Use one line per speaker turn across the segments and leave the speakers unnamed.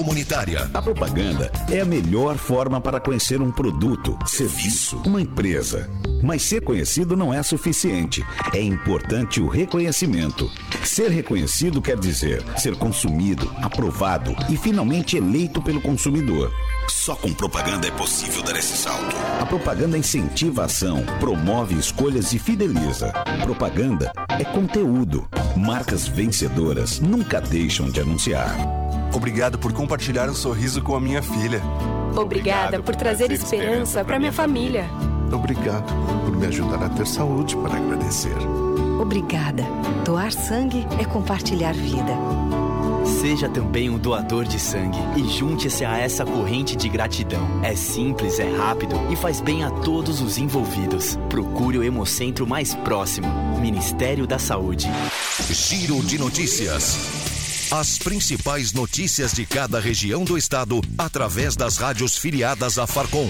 comunitária.
A propaganda é a melhor forma para conhecer um produto, serviço, uma empresa. Mas ser conhecido não é suficiente. É importante o reconhecimento. Ser reconhecido quer dizer ser consumido, aprovado e finalmente eleito pelo consumidor.
Só com propaganda é possível dar esse salto.
A propaganda incentiva a ação, promove escolhas e fideliza. Propaganda é conteúdo. Marcas vencedoras nunca deixam de anunciar.
Obrigado por compartilhar um sorriso com a minha filha.
Obrigada por trazer esperança para minha família.
Obrigado por me ajudar a ter saúde para agradecer.
Obrigada. Doar sangue é compartilhar vida.
Seja também um doador de sangue e junte-se a essa corrente de gratidão. É simples, é rápido e faz bem a todos os envolvidos. Procure o Hemocentro mais próximo. Ministério da Saúde.
Giro de notícias. As principais notícias de cada região do estado através das rádios filiadas à Farcom.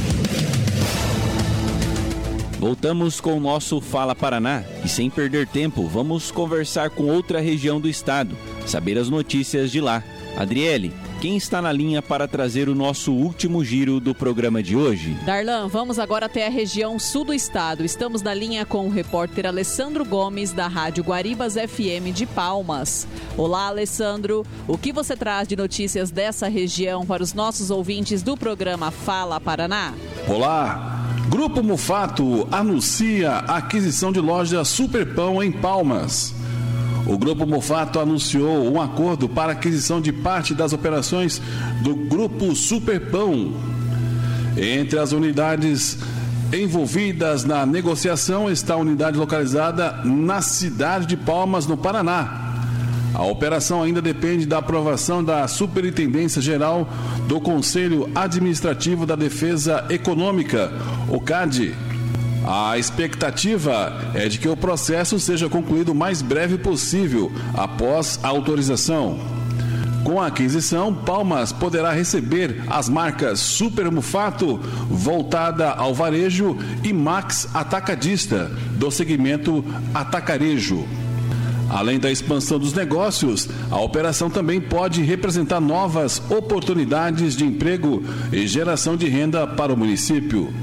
Voltamos com o nosso Fala Paraná e, sem perder tempo, vamos conversar com outra região do estado, saber as notícias de lá. Adriele, quem está na linha para trazer o nosso último giro do programa de hoje?
Darlan, vamos agora até a região sul do estado. Estamos na linha com o repórter Alessandro Gomes, da Rádio Guaribas FM de Palmas. Olá, Alessandro. O que você traz de notícias dessa região para os nossos ouvintes do programa Fala Paraná?
Olá. Grupo Mufato anuncia a aquisição de loja Superpão em Palmas. O Grupo Mufato anunciou um acordo para a aquisição de parte das operações do Grupo Superpão. Entre as unidades envolvidas na negociação está a unidade localizada na cidade de Palmas, no Paraná. A operação ainda depende da aprovação da Superintendência Geral do Conselho Administrativo da Defesa Econômica, o CAD. A expectativa é de que o processo seja concluído o mais breve possível após a autorização. Com a aquisição, Palmas poderá receber as marcas Super Mufato, voltada ao varejo, e Max Atacadista, do segmento atacarejo. Além da expansão dos negócios, a operação também pode representar novas oportunidades de emprego e geração de renda para o município.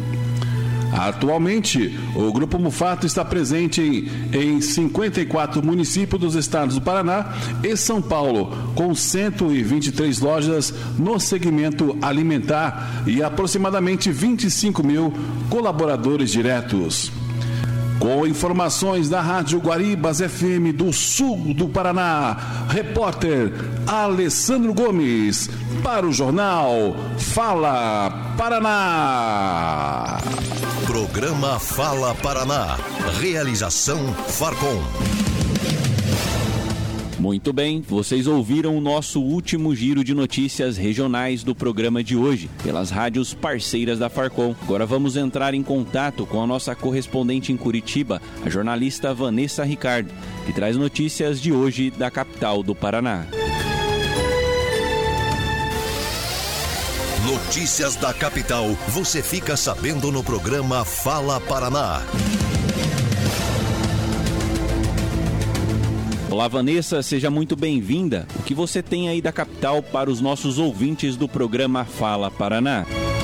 Atualmente, o Grupo Mufato está presente em 54 municípios dos estados do Paraná e São Paulo, com 123 lojas no segmento alimentar e aproximadamente 25 mil colaboradores diretos. Com informações da Rádio Guaribas FM do sul do Paraná, repórter Alessandro Gomes, para o jornal Fala Paraná.
Programa Fala Paraná. Realização Farcom.
Muito bem, vocês ouviram o nosso último giro de notícias regionais do programa de hoje, pelas rádios parceiras da Farcom. Agora vamos entrar em contato com a nossa correspondente em Curitiba, a jornalista Vanessa Ricardo, que traz notícias de hoje da capital do Paraná.
Notícias da capital, você fica sabendo no programa Fala Paraná.
Olá, Vanessa, seja muito bem-vinda. O que você tem aí da capital para os nossos ouvintes do programa Fala Paraná?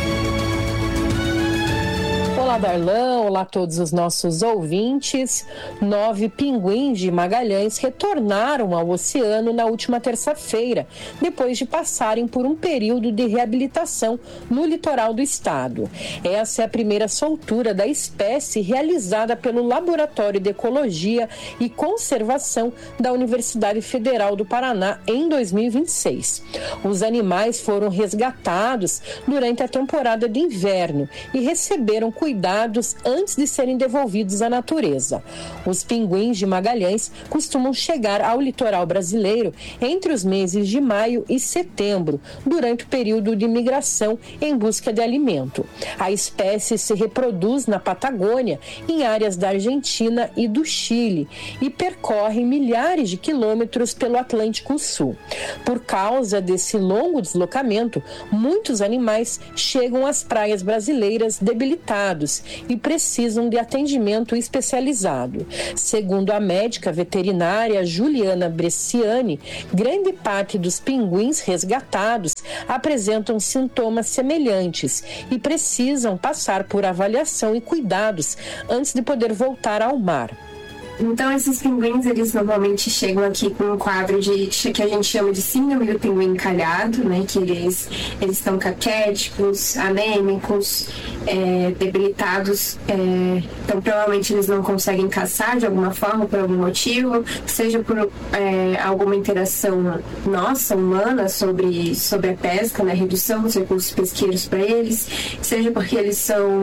Olá, Darlan. Olá a todos os nossos ouvintes. 9 pinguins de Magalhães retornaram ao oceano na última terça-feira, depois de passarem por um período de reabilitação no litoral do estado. Essa é a primeira soltura da espécie realizada pelo Laboratório de Ecologia e Conservação da Universidade Federal do Paraná em 2026. Os animais foram resgatados durante a temporada de inverno e receberam cuidados antes de serem devolvidos à natureza. Os pinguins de Magalhães costumam chegar ao litoral brasileiro entre os meses de maio e setembro, durante o período de migração em busca de alimento. A espécie se reproduz na Patagônia, em áreas da Argentina e do Chile, e percorre milhares de quilômetros pelo Atlântico Sul. Por causa desse longo deslocamento, muitos animais chegam às praias brasileiras debilitados graves e precisam de atendimento especializado. Segundo a médica veterinária Juliana Bresciani, grande parte dos pinguins resgatados apresentam sintomas semelhantes e precisam passar por avaliação e cuidados antes de poder voltar ao mar.
Então, esses pinguins, eles normalmente chegam aqui com um quadro que a gente chama de síndrome do pinguim encalhado, né? Que eles estão caquéticos, anêmicos, debilitados. Então, provavelmente, eles não conseguem caçar de alguma forma, por algum motivo, seja por alguma interação nossa, humana, sobre a pesca, né? Redução dos recursos pesqueiros para eles, seja porque eles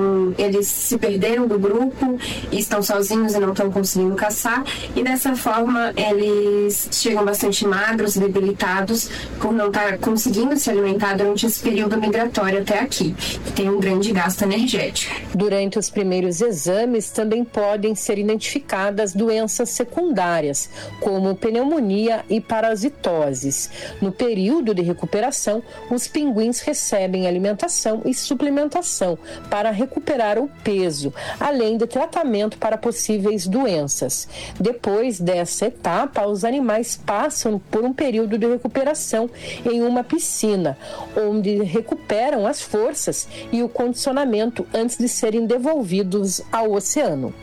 se perderam do grupo e estão sozinhos e não estão conseguindo caçar, e dessa forma eles chegam bastante magros, debilitados, por não estar conseguindo se alimentar durante esse período migratório até aqui, que tem um grande gasto energético.
Durante os primeiros exames também podem ser identificadas doenças secundárias, como pneumonia e parasitoses. No período de recuperação, os pinguins recebem alimentação e suplementação para recuperar o peso, além de tratamento para possíveis doenças. Depois dessa etapa, os animais passam por um período de recuperação em uma piscina, onde recuperam as forças e o condicionamento antes de serem devolvidos ao oceano.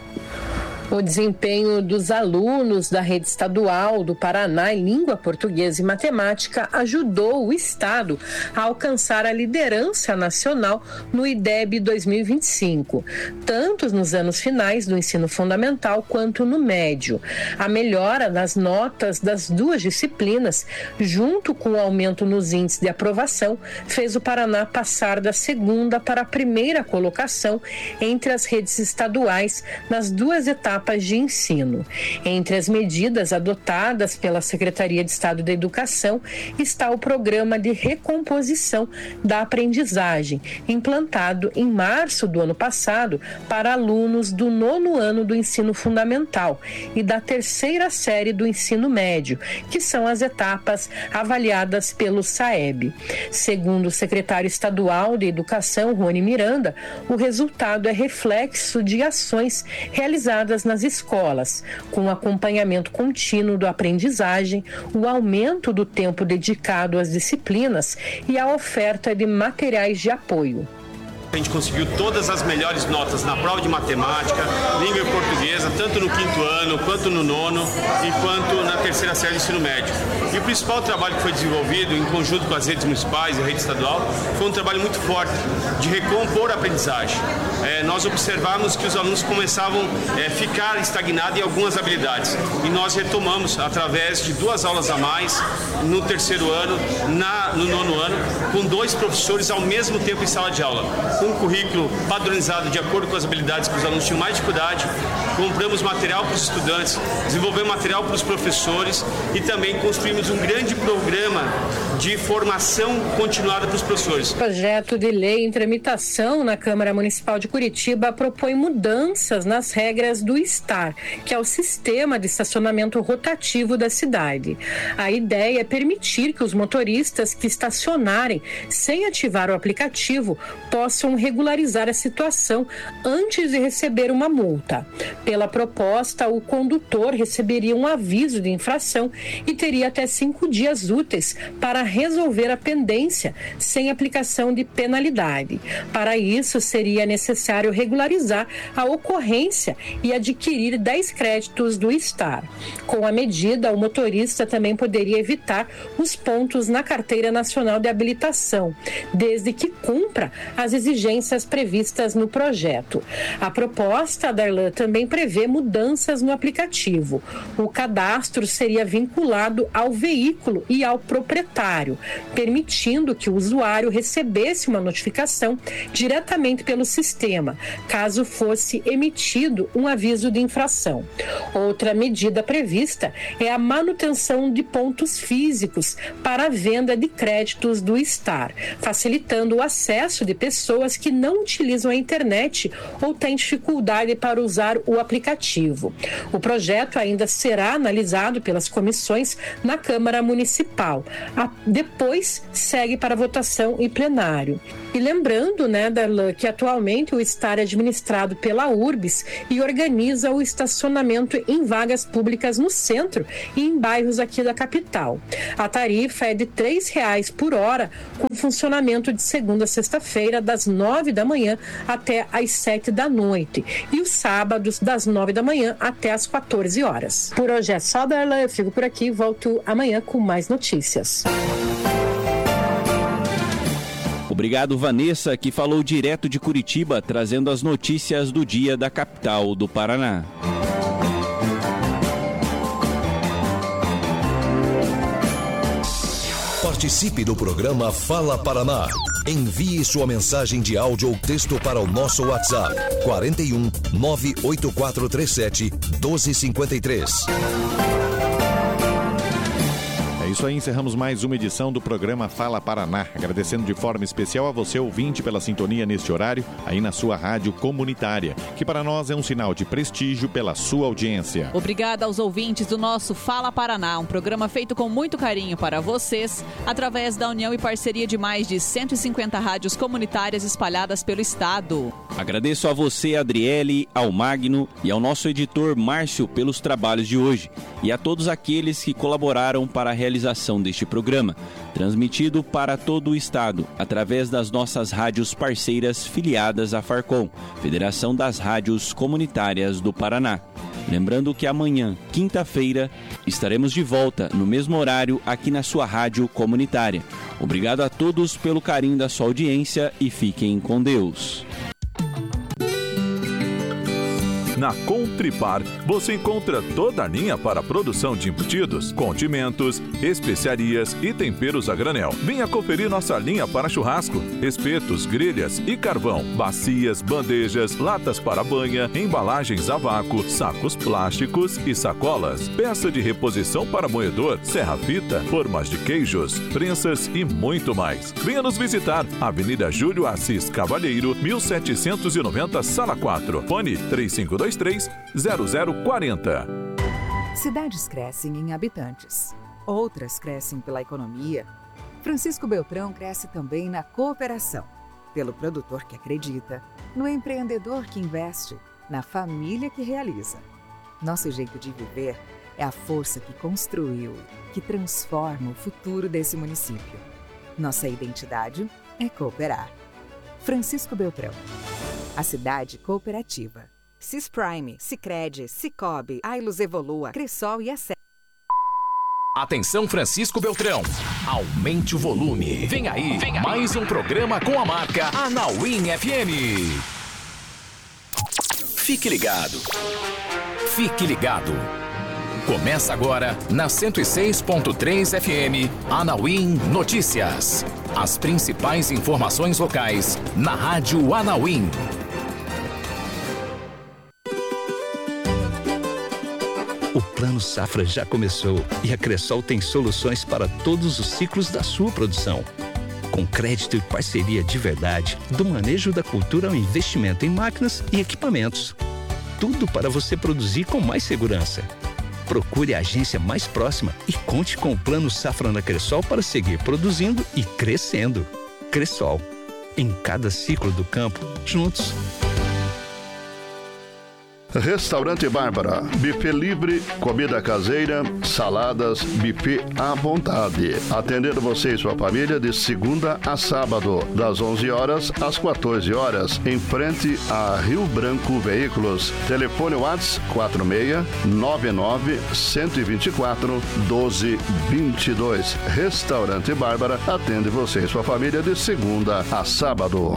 O desempenho dos alunos da rede estadual do Paraná em língua portuguesa e matemática ajudou o Estado a alcançar a liderança nacional no IDEB 2025, tanto nos anos finais do ensino fundamental quanto no médio. A melhora nas notas das duas disciplinas, junto com o aumento nos índices de aprovação, fez o Paraná passar da segunda para a primeira colocação entre as redes estaduais nas duas etapas de ensino. Entre as medidas adotadas pela Secretaria de Estado da Educação está o Programa de Recomposição da Aprendizagem, implantado em março do ano passado para alunos do 9º ano do ensino fundamental e da 3ª série do ensino médio, que são as etapas avaliadas pelo SAEB. Segundo o secretário estadual de Educação, Rony Miranda, o resultado é reflexo de ações realizadas nas escolas, com acompanhamento contínuo da aprendizagem, o aumento do tempo dedicado às disciplinas e a oferta de materiais de apoio.
A gente conseguiu todas as melhores notas na prova de matemática, língua portuguesa, tanto no 5º ano, quanto no 9º e quanto na 3ª série do ensino médio. E o principal trabalho que foi desenvolvido em conjunto com as redes municipais e a rede estadual foi um trabalho muito forte de recompor a aprendizagem. Nós observamos que os alunos começavam a ficar estagnados em algumas habilidades e nós retomamos através de 2 aulas a mais no 3º ano, no 9º ano, com 2 professores ao mesmo tempo em sala de aula. Com um currículo padronizado de acordo com as habilidades que os alunos tinham mais dificuldade, compramos material para os estudantes, desenvolvemos material para os professores e também construímos um grande programa de formação continuada para os professores.
O projeto de lei em tramitação na Câmara Municipal de Curitiba propõe mudanças nas regras do STAR, que é o Sistema de Estacionamento Rotativo da cidade. A ideia é permitir que os motoristas que estacionarem sem ativar o aplicativo possam regularizar a situação antes de receber uma multa. Pela proposta, o condutor receberia um aviso de infração e teria até 5 dias úteis para resolver a pendência sem aplicação de penalidade. Para isso, seria necessário regularizar a ocorrência e adquirir 10 créditos do STAR. Com a medida, o motorista também poderia evitar os pontos na Carteira Nacional de Habilitação, desde que cumpra as exigências previstas no projeto. A proposta, Darlan, também prevê mudanças no aplicativo. O cadastro seria vinculado ao veículo e ao proprietário, permitindo que o usuário recebesse uma notificação diretamente pelo sistema, caso fosse emitido um aviso de infração. Outra medida prevista é a manutenção de pontos físicos para a venda de créditos do STAR, facilitando o acesso de pessoas que não utilizam a internet ou têm dificuldade para usar o aplicativo. O projeto ainda será analisado pelas comissões na Câmara Municipal. Depois segue para votação em plenário. E lembrando, né, Darlan, que atualmente o estar é administrado pela URBS e organiza o estacionamento em vagas públicas no centro e em bairros aqui da capital. A tarifa é de R$ 3,00 por hora, com funcionamento de segunda a sexta-feira, das 9 da manhã até às 7 da noite. E os sábados, das 9 da manhã até às 14 horas. Por hoje é só, Darlan. Eu fico por aqui e volto amanhã com mais notícias.
Obrigado, Vanessa, que falou direto de Curitiba, trazendo as notícias do dia da capital do Paraná.
Participe do programa Fala Paraná. Envie sua mensagem de áudio ou texto para o nosso WhatsApp 41 98437 1253.
É isso aí, encerramos mais uma edição do programa Fala Paraná. Agradecendo de forma especial a você, ouvinte, pela sintonia neste horário, aí na sua rádio comunitária, que para nós é um sinal de prestígio pela sua audiência.
Obrigada aos ouvintes do nosso Fala Paraná, um programa feito com muito carinho para vocês, através da união e parceria de mais de 150 rádios comunitárias espalhadas pelo estado.
Agradeço a você, Adriele, ao Magno e ao nosso editor Márcio pelos trabalhos de hoje e a todos aqueles que colaboraram para a realização deste programa, transmitido para todo o estado, através das nossas rádios parceiras filiadas à Farcom, Federação das Rádios Comunitárias do Paraná. Lembrando que amanhã, quinta-feira, estaremos de volta no mesmo horário aqui na sua rádio comunitária. Obrigado a todos pelo carinho da sua audiência e fiquem com Deus.
Na Contripar, você encontra toda a linha para a produção de embutidos, condimentos, especiarias e temperos a granel. Venha conferir nossa linha para churrasco, espetos, grelhas e carvão, bacias, bandejas, latas para banha, embalagens a vácuo, sacos plásticos e sacolas, peça de reposição para moedor, serra-fita, formas de queijos, prensas e muito mais. Venha nos visitar, Avenida Júlio Assis Cavalheiro, 1790, Sala 4, fone 3523-0040.
Cidades crescem em habitantes, outras crescem pela economia. Francisco Beltrão cresce também na cooperação, pelo produtor que acredita, no empreendedor que investe, na família que realiza. Nosso jeito de viver é a força que construiu, que transforma o futuro desse município. Nossa identidade é cooperar. Francisco Beltrão, a cidade cooperativa. Cisprime, Sicredi, Cicobi, Ailus Evolua, Cressol e Acess.
Atenção, Francisco Beltrão, aumente o volume. Vem aí, mais um programa com a marca Anauim FM. Fique ligado. Fique ligado. Começa agora na 106.3 FM Anauim Notícias. As principais informações locais na Rádio Anauim.
O Plano Safra já começou e a Cressol tem soluções para todos os ciclos da sua produção. Com crédito e parceria de verdade, do manejo da cultura ao investimento em máquinas e equipamentos. Tudo para você produzir com mais segurança. Procure a agência mais próxima e conte com o Plano Safra na Cressol para seguir produzindo e crescendo. Cressol, em cada ciclo do campo, juntos.
Restaurante Bárbara, buffet livre, comida caseira, saladas, buffet à vontade. Atendendo você e sua família de segunda a sábado, das 11 horas às 14 horas, em frente a Rio Branco Veículos. Telefone WhatsApp 46-99-124-1222. Restaurante Bárbara atende você e sua família de segunda a sábado.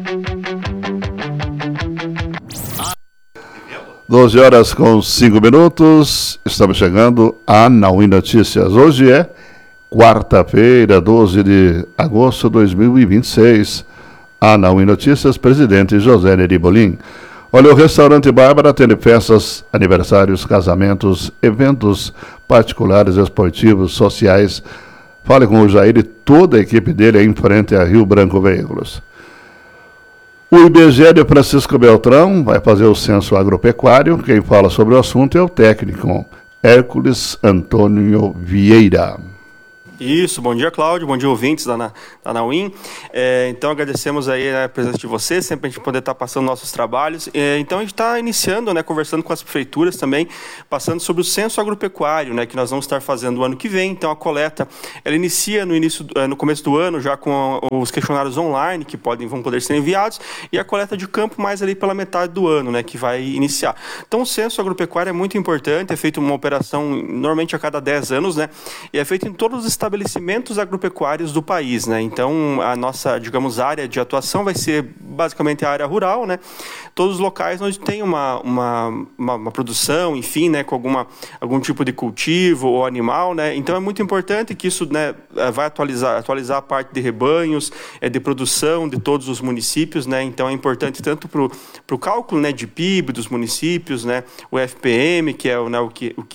12 horas com 5 minutos, estamos chegando a Anauim Notícias. Hoje é quarta-feira, 12 de agosto de 2026. Anauim Notícias, presidente José Neri Bolim. Olha, o Restaurante Bárbara atende festas, aniversários, casamentos, eventos particulares, esportivos, sociais. Fale com o Jair e toda a equipe dele aí em frente a Rio Branco Veículos. O IBGE de Francisco Beltrão vai fazer o censo agropecuário. Quem fala sobre o assunto é o técnico Hércules Antônio Vieira.
Isso, bom dia, Cláudio, bom dia, ouvintes da Anauim. Então, agradecemos aí a presença de vocês, sempre a gente poder estar passando nossos trabalhos. Então, a gente está iniciando, né, conversando com as prefeituras também, passando sobre o censo agropecuário, né, que nós vamos estar fazendo o ano que vem. Então, a coleta, ela inicia no começo do ano, já com os questionários online, que vão poder ser enviados, e a coleta de campo mais ali pela metade do ano, né, que vai iniciar. Então, o censo agropecuário é muito importante, é feito uma operação, normalmente a cada 10 anos, né, e é feito em todos os estabelecimentos agropecuários do país, né? Então, a nossa, digamos, área de atuação vai ser basicamente a área rural, né? Todos os locais onde tem uma produção, enfim, né, com algum tipo de cultivo ou animal, né? Então, é muito importante que isso, né, vai atualizar a parte de rebanhos, de produção de todos os municípios, né? Então, é importante tanto para o cálculo, né, de PIB dos municípios, né? O FPM, que é o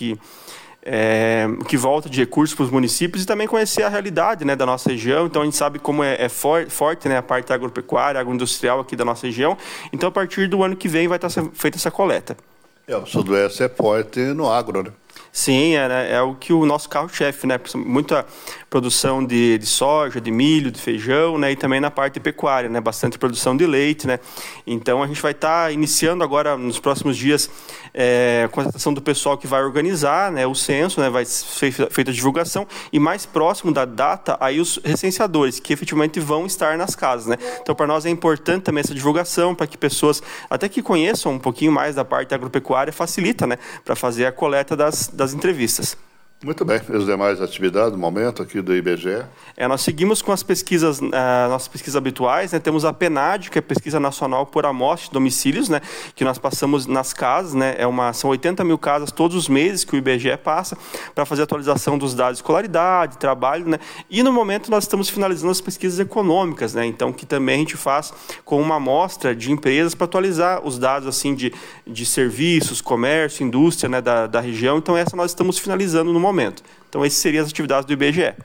que volta de recursos para os municípios, e também conhecer a realidade, né, da nossa região. Então, a gente sabe como é forte, né, a parte agropecuária, agroindustrial aqui da nossa região. Então, a partir do ano que vem vai estar feita essa coleta.
O Sudoeste é forte no agro, né?
Sim, é o que o nosso carro-chefe, né? Muita produção de soja, de milho, de feijão, né? E também na parte de pecuária, né? Bastante produção de leite, né? Então, a gente vai estar iniciando agora, nos próximos dias, a contratação do pessoal que vai organizar, né, o censo, né? Vai ser feita a divulgação, e mais próximo da data, aí os recenseadores, que efetivamente vão estar nas casas, né? Então, para nós é importante também essa divulgação, para que pessoas, até que conheçam um pouquinho mais da parte agropecuária, facilita, né? Para fazer a coleta das entrevistas.
Muito bem. E as demais atividades do momento aqui do IBGE?
Nós seguimos com as pesquisas, nossas pesquisas habituais, né? Temos a PNAD, que é a Pesquisa Nacional por Amostra de Domicílios, né? Que nós passamos nas casas, né? São 80 mil casas todos os meses que o IBGE passa para fazer a atualização dos dados de escolaridade, trabalho, né? E no momento nós estamos finalizando as pesquisas econômicas, né? Então, que também a gente faz com uma amostra de empresas para atualizar os dados assim de serviços, comércio, indústria, né? da região. Então, essa nós estamos finalizando no momento. Então, essas seriam as atividades do IBGE.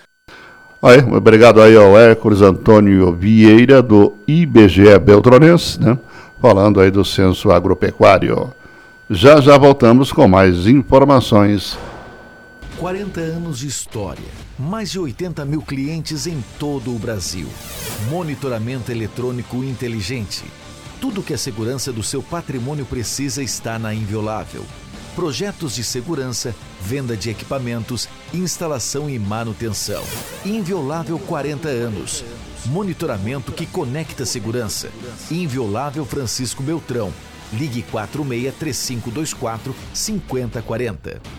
Obrigado aí ao Hércules Antônio Vieira, do IBGE Beltronense, né? Falando aí do censo agropecuário. Já voltamos com mais informações.
40 anos de história, mais de 80 mil clientes em todo o Brasil. Monitoramento eletrônico inteligente. Tudo que a segurança do seu patrimônio precisa está na Inviolável. Projetos de segurança, venda de equipamentos, instalação e manutenção. Inviolável 40 anos. Monitoramento que conecta segurança. Inviolável Francisco Beltrão. Ligue 46-3524-5040.